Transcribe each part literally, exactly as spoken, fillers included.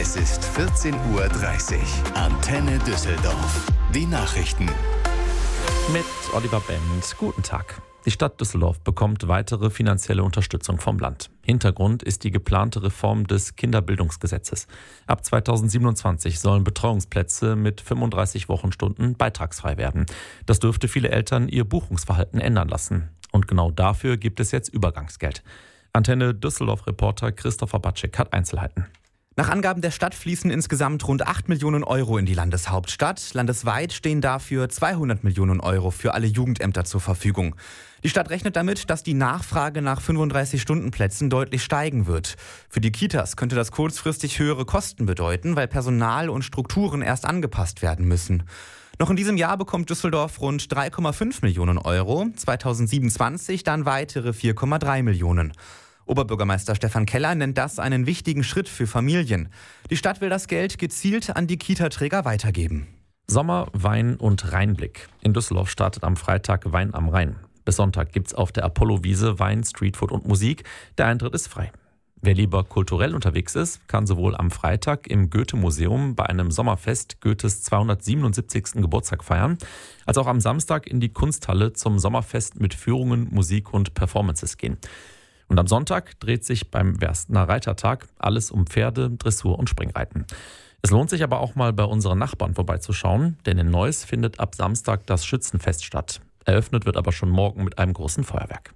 Es ist vierzehn Uhr dreißig. Antenne Düsseldorf. Die Nachrichten. Mit Oliver Benz. Guten Tag. Die Stadt Düsseldorf bekommt weitere finanzielle Unterstützung vom Land. Hintergrund ist die geplante Reform des Kinderbildungsgesetzes. Ab zweitausendsiebenundzwanzig sollen Betreuungsplätze mit fünfunddreißig Wochenstunden beitragsfrei werden. Das dürfte viele Eltern ihr Buchungsverhalten ändern lassen. Und genau dafür gibt es jetzt Übergangsgeld. Antenne Düsseldorf-Reporter Christopher Batschek hat Einzelheiten. Nach Angaben der Stadt fließen insgesamt rund acht Millionen Euro in die Landeshauptstadt. Landesweit stehen dafür zweihundert Millionen Euro für alle Jugendämter zur Verfügung. Die Stadt rechnet damit, dass die Nachfrage nach fünfunddreißig-Stunden-Plätzen deutlich steigen wird. Für die Kitas könnte das kurzfristig höhere Kosten bedeuten, weil Personal und Strukturen erst angepasst werden müssen. Noch in diesem Jahr bekommt Düsseldorf rund drei Komma fünf Millionen Euro, zweitausendsiebenundzwanzig dann weitere vier Komma drei Millionen. Oberbürgermeister Stefan Keller nennt das einen wichtigen Schritt für Familien. Die Stadt will das Geld gezielt an die Kita-Träger weitergeben. Sommer, Wein und Rheinblick. In Düsseldorf startet am Freitag Wein am Rhein. Bis Sonntag gibt's auf der Apollo-Wiese Wein, Streetfood und Musik. Der Eintritt ist frei. Wer lieber kulturell unterwegs ist, kann sowohl am Freitag im Goethe-Museum bei einem Sommerfest Goethes zweihundertsiebenundsiebzigsten Geburtstag feiern, als auch am Samstag in die Kunsthalle zum Sommerfest mit Führungen, Musik und Performances gehen. Und am Sonntag dreht sich beim Werstener Reitertag alles um Pferde, Dressur und Springreiten. Es lohnt sich aber auch mal bei unseren Nachbarn vorbeizuschauen, denn in Neuss findet ab Samstag das Schützenfest statt. Eröffnet wird aber schon morgen mit einem großen Feuerwerk.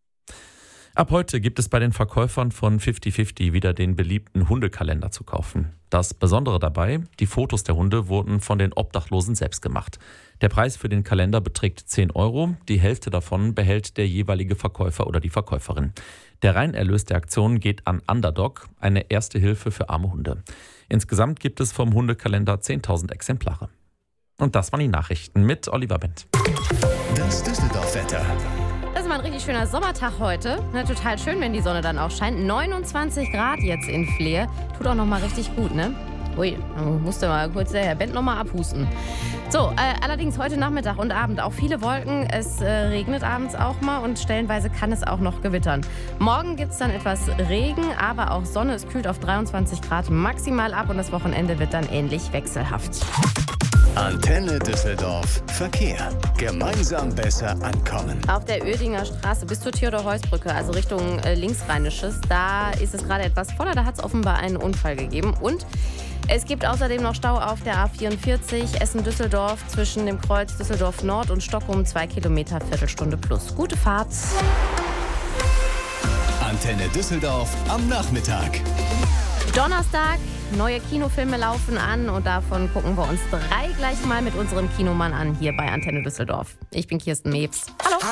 Ab heute gibt es bei den Verkäufern von fifty fifty wieder den beliebten Hundekalender zu kaufen. Das Besondere dabei, die Fotos der Hunde wurden von den Obdachlosen selbst gemacht. Der Preis für den Kalender beträgt zehn Euro, die Hälfte davon behält der jeweilige Verkäufer oder die Verkäuferin. Der Reinerlös der Aktion geht an Underdog, eine erste Hilfe für arme Hunde. Insgesamt gibt es vom Hundekalender zehntausend Exemplare. Und das waren die Nachrichten mit Oliver Benz. Das Düsseldorf-Wetter. Das ist mal ein richtig schöner Sommertag heute. Na, total schön, wenn die Sonne dann auch scheint. neunundzwanzig Grad jetzt in Fleer. Tut auch noch mal richtig gut, ne? Ui, musste mal kurz der Herr Bent noch mal abhusten. So, äh, allerdings heute Nachmittag und Abend auch viele Wolken. Es äh, regnet abends auch mal und stellenweise kann es auch noch gewittern. Morgen gibt es dann etwas Regen, aber auch Sonne. Es kühlt auf dreiundzwanzig Grad maximal ab und das Wochenende wird dann ähnlich wechselhaft. Antenne Düsseldorf. Verkehr. Gemeinsam besser ankommen. Auf der Oedinger Straße bis zur Theodor-Heuss-Brücke, also Richtung äh, Linksrheinisches, da ist es gerade etwas voller. Da hat es offenbar einen Unfall gegeben. Und es gibt außerdem noch Stau auf der A vierundvierzig Essen-Düsseldorf zwischen dem Kreuz Düsseldorf Nord und Stockholm. Zwei Kilometer, Viertelstunde plus. Gute Fahrt. Antenne Düsseldorf am Nachmittag. Donnerstag, neue Kinofilme laufen an und davon gucken wir uns drei gleich mal mit unserem Kinomann an hier bei Antenne Düsseldorf. Ich bin Kirsten Mewes. Hallo.